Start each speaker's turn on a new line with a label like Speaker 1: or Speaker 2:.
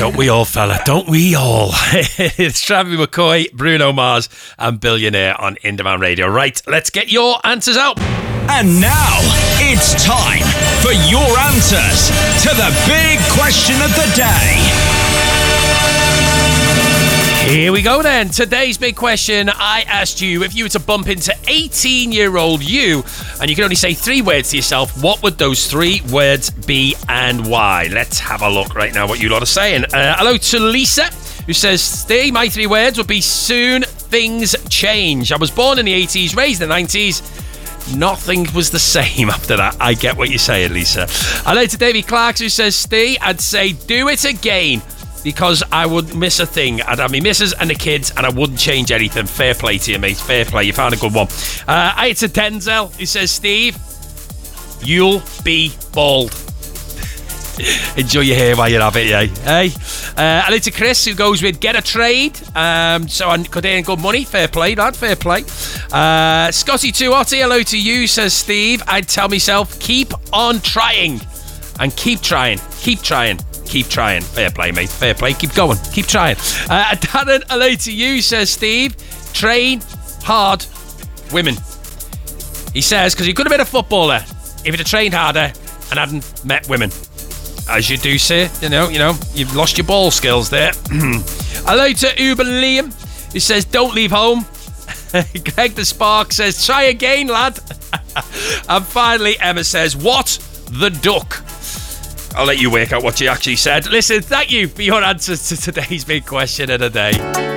Speaker 1: Don't we all, fella? Don't we all? It's Travie McCoy, Bruno Mars, and Billionaire on Indie Radio. Right, let's get your answers out.
Speaker 2: And now it's time for your answers to the big question of the day.
Speaker 1: Here we go then. Today's big question. I asked you, if you were to bump into 18-year-old you and you could only say 3 words to yourself, what would those 3 words be and why? Let's have a look right now what you lot are saying. Hello to Lisa, who says, Steve, my 3 words would be soon things change. I was born in the 80s, raised in the 90s. Nothing was the same after that. I get what you're saying, Lisa. Hello to Davey Clarks, who says, Steve, I'd say do it again. Because I wouldn't miss a thing. I'd have my missus and the kids and I wouldn't change anything. Fair play to you, mate. Fair play. You found a good one. It's a Denzel who says, Steve, you'll be bald. Enjoy your hair while you have it, yeah. Hey. Hello to Chris who goes with get a trade. So I could earn good money. Fair play, lad. Fair play. Scotty 2 Otty, hello to you, says Steve. I'd tell myself, keep on trying. And keep trying. Keep trying. Keep trying. Fair play, mate. Fair play. Keep going. Keep trying. Darren, hello to you, says Steve. Train hard women. He says, because you could have been a footballer if you'd have trained harder and hadn't met women. As you do, sir. You know, you've lost your ball skills there. Hello to Uber Liam, who says, don't leave home. Greg the Spark says, try again, lad. And finally, Emma says, what the duck? I'll let you work out what she actually said. Listen, thank you for your answers to today's big question of the day.